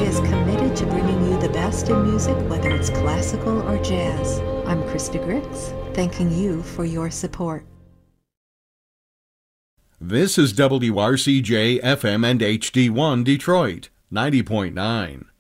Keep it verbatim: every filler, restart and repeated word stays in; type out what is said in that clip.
J is committed to bringing you the best in music, whether it's classical or jazz. I'm Krista Grix, thanking you for your support. This is W R C J F M and H D one Detroit, ninety point nine.